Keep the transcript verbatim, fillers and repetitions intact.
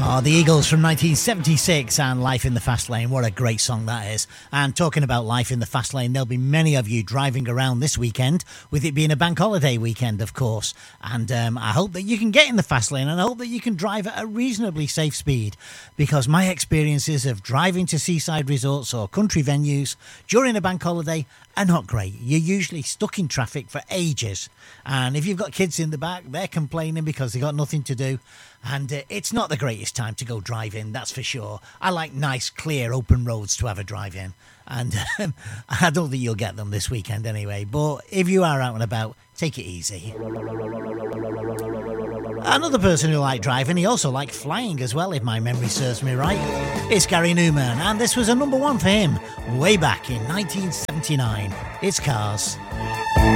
Oh, the Eagles from nineteen seventy-six and Life in the Fast Lane. What a great song that is. And talking about Life in the Fast Lane, there'll be many of you driving around this weekend, with it being a bank holiday weekend, of course. And um, I hope that you can get in the fast lane, and I hope that you can drive at a reasonably safe speed, because my experiences of driving to seaside resorts or country venues during a bank holiday are not great. You're usually stuck in traffic for ages. And if you've got kids in the back, they're complaining because they've got nothing to do. And uh, it's not the greatest time to go driving, that's for sure. I like nice, clear, open roads to have a drive in. And um, I don't think you'll get them this weekend anyway. But if you are out and about, take it easy. Another person who liked driving, he also liked flying as well, if my memory serves me right. It's Gary Newman, and this was a number one for him way back in nineteen seventy-nine. It's Cars.